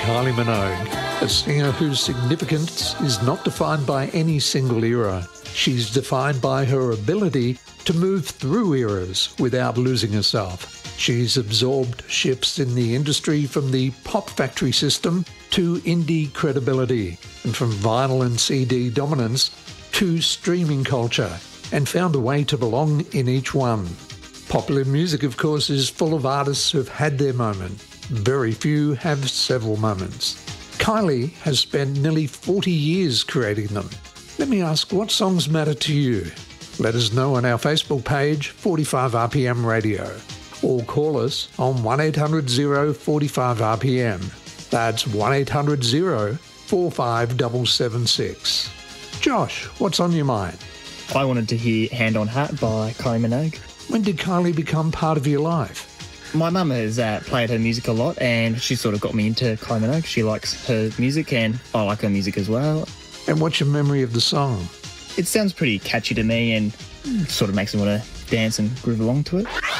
Kylie Minogue, a singer whose significance is not defined by any single era. She's defined by her ability to move through eras without losing herself. She's absorbed shifts in the industry from the pop factory system to indie credibility, and from vinyl and CD dominance to streaming culture, and found a way to belong in each one. Popular music, of course, is full of artists who've had their moment. Very few have several moments. Kylie has spent nearly 40 years creating them. Let me ask, what songs matter to you? Let us know on our Facebook page, 45RPM Radio, or call us on 1-800-045-RPM. That's 1-800-045-776. Josh, what's on your mind? I wanted to hear Hand on Heart by Kylie Minogue. When did Kylie become part of your life? My mum has played her music a lot, and she sort of got me into Kylie Minogue. She likes her music, and I like her music as well. And what's your memory of the song? It sounds pretty catchy to me, and sort of makes me want to dance and groove along to it.